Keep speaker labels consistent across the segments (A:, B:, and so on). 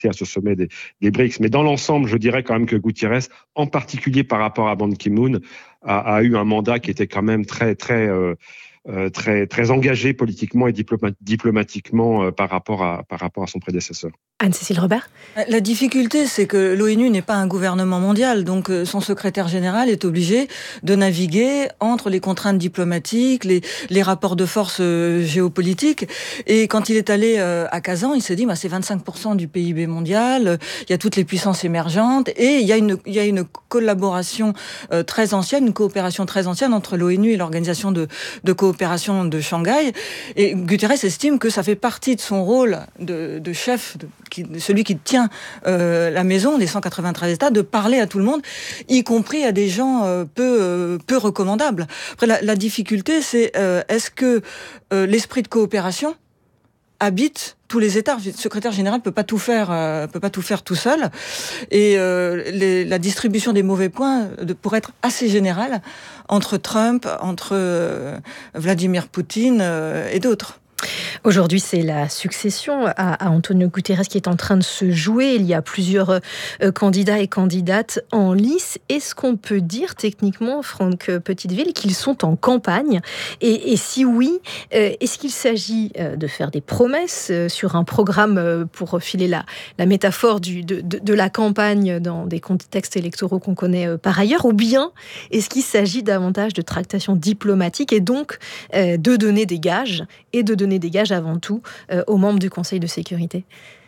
A: à ce sommet des BRICS. Mais dans l'ensemble, je dirais quand même que Guterres, en particulier par rapport à Ban Ki-moon, a eu un mandat qui était quand même très engagé politiquement et diplomatiquement par rapport à son prédécesseur.
B: Anne-Cécile Robert.
C: La difficulté, c'est que l'ONU n'est pas un gouvernement mondial, donc son secrétaire général est obligé de naviguer entre les contraintes diplomatiques, les rapports de force géopolitiques. Et quand il est allé à Kazan, il s'est dit, c'est 25% du PIB mondial, il y a toutes les puissances émergentes, et il y a une collaboration très ancienne, une coopération très ancienne entre l'ONU et l'organisation de coopération de Shanghai. Et Guterres estime que ça fait partie de son rôle de chef, celui qui tient la maison, les 193 États, de parler à tout le monde, y compris à des gens peu recommandables. Après, la difficulté, c'est est-ce que l'esprit de coopération habite tous les États. Le secrétaire général peut pas tout faire tout seul. Et la distribution des mauvais points pourrait être assez générale entre Trump, entre Vladimir Poutine et d'autres.
B: Aujourd'hui, c'est la succession à Antonio Guterres qui est en train de se jouer. Il y a plusieurs candidats et candidates en lice. Est-ce qu'on peut dire techniquement, Franck Petiteville, qu'ils sont en campagne ? Et si oui, est-ce qu'il s'agit de faire des promesses sur un programme pour filer la métaphore de la campagne dans des contextes électoraux qu'on connaît par ailleurs ? Ou bien est-ce qu'il s'agit davantage de tractations diplomatiques et donc de donner des gages et de donner des gages avant tout aux membres du Conseil de sécurité?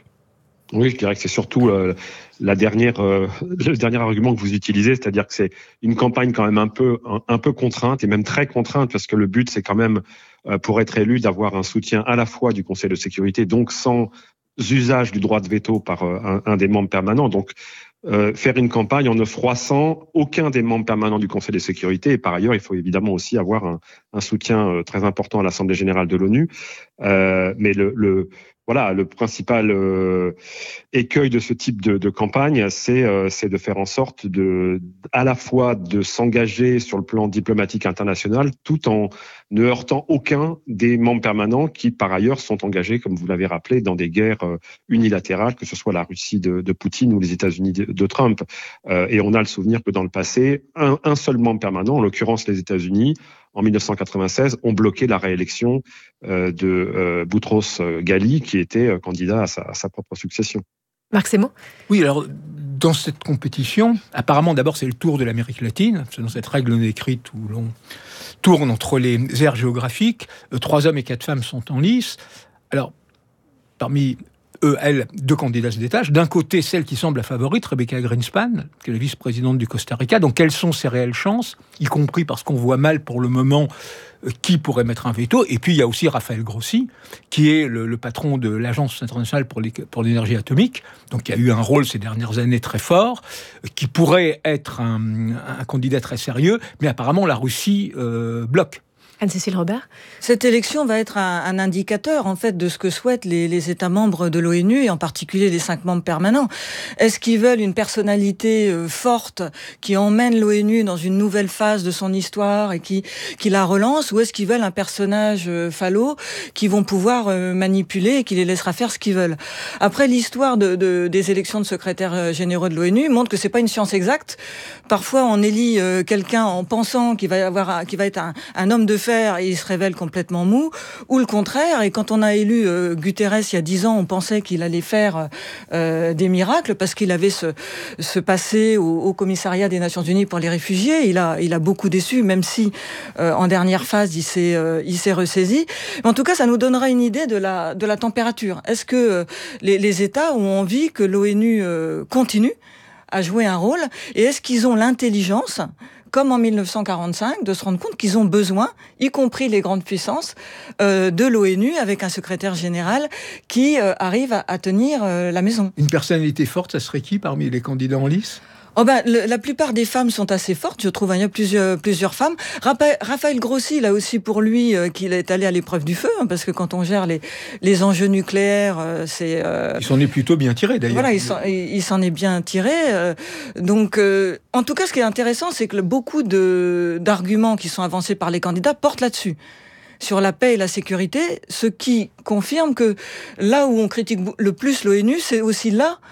A: Oui, je dirais que c'est surtout le dernier argument que vous utilisez, c'est-à-dire que c'est une campagne quand même un peu contrainte et même très contrainte, parce que le but c'est quand même pour être élu d'avoir un soutien à la fois du Conseil de sécurité, donc sans usage du droit de veto par un des membres permanents. Donc faire une campagne en ne froissant aucun des membres permanents du Conseil de sécurité. Et par ailleurs, il faut évidemment aussi avoir un soutien très important à l'Assemblée générale de l'ONU. Mais le principal écueil de ce type de campagne, c'est de faire en sorte à la fois de s'engager sur le plan diplomatique international, tout en ne heurtant aucun des membres permanents qui, par ailleurs, sont engagés, comme vous l'avez rappelé, dans des guerres unilatérales, que ce soit la Russie de Poutine ou les États-Unis de Trump. Et on a le souvenir que dans le passé, un seul membre permanent, en l'occurrence les États-Unis, en 1996, ont bloqué la réélection de Boutros Ghali, qui était candidat à sa propre succession.
B: Marc Semo ?
D: Oui, alors, dans cette compétition, apparemment, d'abord, c'est le tour de l'Amérique latine, selon cette règle non écrite où l'on tourne entre les aires géographiques. 3 hommes et 4 femmes sont en lice. Alors, parmi elles, 2 candidates d'étage. D'un côté, celle qui semble la favorite, Rebecca Greenspan, qui est la vice-présidente du Costa Rica. Donc, quelles sont ses réelles chances, y compris parce qu'on voit mal pour le moment qui pourrait mettre un veto. Et puis, il y a aussi Rafael Grossi, qui est le patron de l'Agence internationale pour l'énergie atomique, donc qui a eu un rôle ces dernières années très fort, qui pourrait être un candidat très sérieux, mais apparemment, la Russie bloque.
B: Anne-Cécile Robert.
C: Cette élection va être un indicateur en fait de ce que souhaitent les États membres de l'ONU et en particulier les 5 membres permanents. Est-ce qu'ils veulent une personnalité forte qui emmène l'ONU dans une nouvelle phase de son histoire et qui la relance, ou est-ce qu'ils veulent un personnage falot qui vont pouvoir manipuler et qui les laissera faire ce qu'ils veulent? Après, l'histoire des élections de secrétaires généraux de l'ONU montre que c'est pas une science exacte. Parfois, on élit quelqu'un en pensant qu'il va être un homme de fer et il se révèle complètement mou, ou le contraire. Et quand on a élu Guterres il y a 10 ans, on pensait qu'il allait faire des miracles parce qu'il avait ce passé au commissariat des Nations Unies pour les réfugiés. Il a beaucoup déçu, même si en dernière phase il s'est ressaisi. Mais en tout cas, ça nous donnera une idée de la température. Est-ce que les États ont envie que l'ONU continue à jouer un rôle, et est-ce qu'ils ont l'intelligence, comme en 1945, de se rendre compte qu'ils ont besoin, y compris les grandes puissances, de l'ONU avec un secrétaire général qui arrive à tenir la maison.
D: Une personnalité forte, ça serait qui parmi les candidats en lice ?
C: La plupart des femmes sont assez fortes, je trouve. Il y a plusieurs femmes. Rafael Grossi, là aussi, pour lui, qu'il est allé à l'épreuve du feu, parce que quand on gère les enjeux nucléaires, c'est...
D: Il s'en est plutôt bien tiré, d'ailleurs.
C: Voilà, il s'en est bien tiré. Donc, en tout cas, ce qui est intéressant, c'est que beaucoup d'arguments qui sont avancés par les candidats portent là-dessus. sur la paix et la sécurité, ce qui confirme que là où on critique le plus l'ONU, c'est aussi là